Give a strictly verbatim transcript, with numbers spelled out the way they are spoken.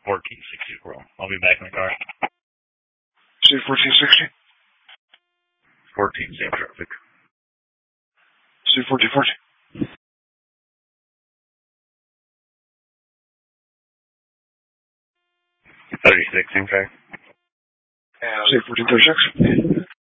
fourteen sixty Pearl. I'll be back in the car. Say fourteen sixty. fourteen, same traffic. Say fourteen forty. thirty-six, same traffic. Say fourteen thirty-six.